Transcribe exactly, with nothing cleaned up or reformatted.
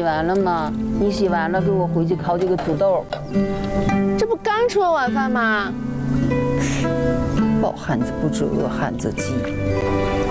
洗完了吗？你洗完了，给我回去烤几个土豆。 这不刚吃完晚饭吗？ 饱汉子不知饿汉子饥。